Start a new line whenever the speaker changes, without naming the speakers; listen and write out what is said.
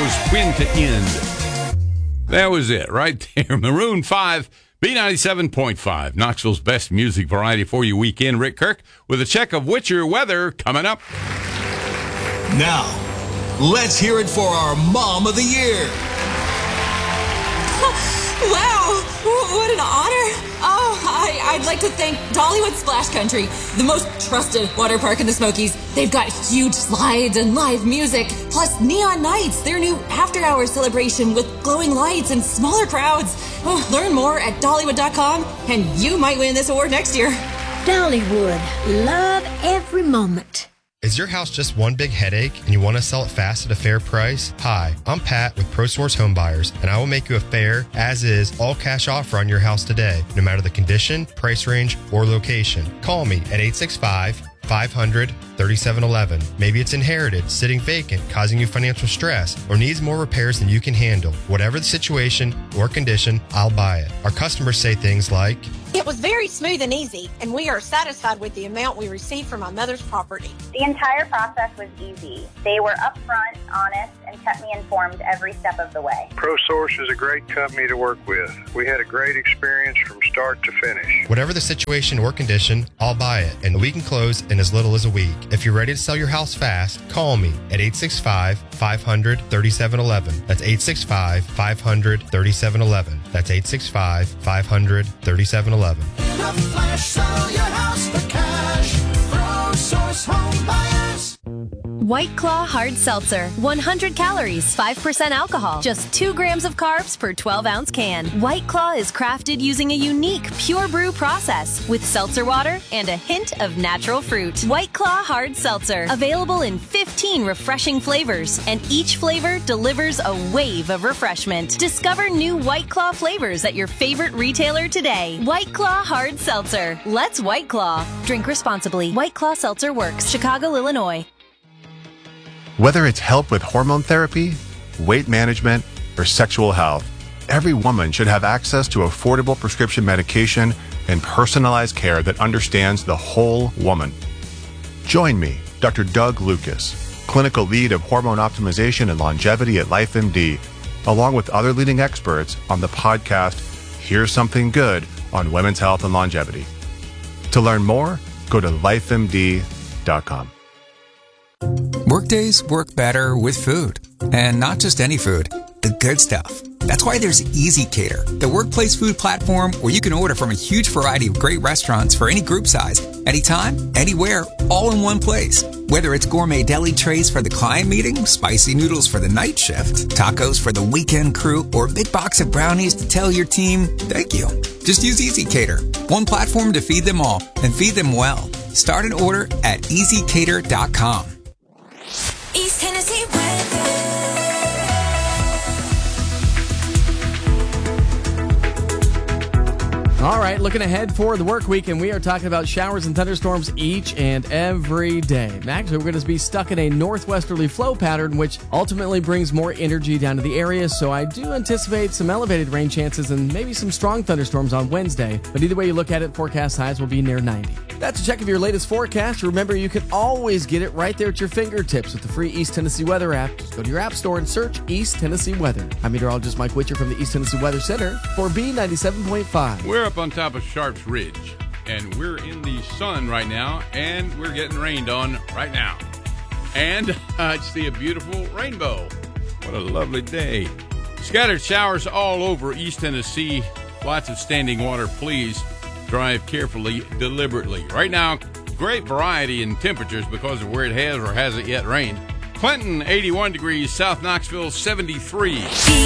knows when to end. That was it right there. Maroon 5, B97.5, Knoxville's best music variety for you weekend. Rick Kirk with a check of Witcher weather coming up.
Now, let's hear it for our Mom of the Year.
Wow, what an honor. I'd like to thank Dollywood Splash Country, the most trusted water park in the Smokies. They've got huge slides and live music, plus Neon Nights, their new after-hours celebration with glowing lights and smaller crowds. Learn more at Dollywood.com, and you might win this award next year.
Dollywood, love every moment.
Is your house just one big headache and you want to sell it fast at a fair price? Hi, I'm Pat with ProSource Home Buyers, and I will make you a fair, as-is, all-cash offer on your house today, no matter the condition, price range, or location. Call me at 865-500-3711. Maybe it's inherited, sitting vacant, causing you financial stress, or needs more repairs than you can handle. Whatever the situation or condition, I'll buy it. Our customers say things like,
"It was very smooth and easy, and we are satisfied with the amount we received from my mother's property."
The entire process was easy. They were upfront, honest, and kept me informed every step of the way.
ProSource is a great company to work with. We had a great experience from start to finish.
Whatever the situation or condition, I'll buy it, and we can close in as little as a week. If you're ready to sell your house fast, call me at 865-500-3711. That's 865-500-3711. That's 865-500-3711.
In a flash, sell your house for cash. ProSource Home Buyers.
White Claw Hard Seltzer. 100 calories, 5% alcohol, just 2 grams of carbs per 12-ounce can. White Claw is crafted using a unique pure brew process with seltzer water and a hint of natural fruit. White Claw Hard Seltzer. Available in 15 refreshing flavors, and each flavor delivers a wave of refreshment. Discover new White Claw flavors at your favorite retailer today. White Claw Hard Seltzer. Let's White Claw. Drink responsibly. White Claw Seltzer Works. Chicago, Illinois.
Whether it's help with hormone therapy, weight management, or sexual health, every woman should have access to affordable prescription medication and personalized care that understands the whole woman. Join me, Dr. Doug Lucas, clinical lead of hormone optimization and longevity at LifeMD, along with other leading experts on the podcast Here's Something Good on Women's Health and Longevity. To learn more, go to lifemd.com.
Workdays work better with food. And not just any food, the good stuff. That's why there's ezCater, the workplace food platform where you can order from a huge variety of great restaurants for any group size, anytime, anywhere, all in one place. Whether it's gourmet deli trays for the client meeting, spicy noodles for the night shift, tacos for the weekend crew, or a big box of brownies to tell your team, thank you. Just use ezCater, one platform to feed them all and feed them well. Start an order at ezcater.com.
East Tennessee weather.
All right, looking ahead for the work week, and we are talking about showers and thunderstorms each and every day. Actually, we're going to be stuck in a northwesterly flow pattern, which ultimately brings more energy down to the area, so I do anticipate some elevated rain chances and maybe some strong thunderstorms on Wednesday. But either way you look at it, forecast highs will be near 90. That's a check of your latest forecast. Remember, you can always get it right there at your fingertips with the free East Tennessee Weather app. Just go to your app store and search East Tennessee Weather. I'm meteorologist Mike Witcher from the East Tennessee Weather Center for B97.5.
We're up on top of Sharps Ridge, and we're in the sun right now, and we're getting rained on right now. And I see a beautiful rainbow. What a lovely day. Scattered showers all over East Tennessee. Lots of standing water. Please drive carefully, deliberately. Right now, great variety in temperatures because of where it has or hasn't yet rained. Clinton, 81 degrees. South Knoxville, 73.